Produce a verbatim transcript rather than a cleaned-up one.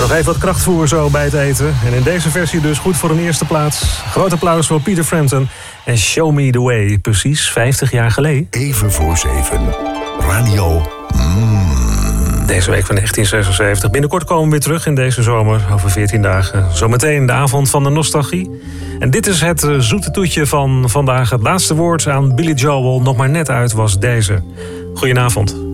Nog even wat krachtvoer zo bij het eten. En in deze versie dus goed voor een eerste plaats. Groot applaus voor Peter Frampton en Show Me The Way. Precies vijftig jaar geleden. Even voor zeven. Radio mm. Deze week van negentien zesenzeventig. Binnenkort komen we weer terug in deze zomer. Over veertien dagen. Zometeen de avond van de nostalgie. En dit is het zoete toetje van vandaag. Het laatste woord aan Billy Joel nog maar net uit was deze. Goedenavond.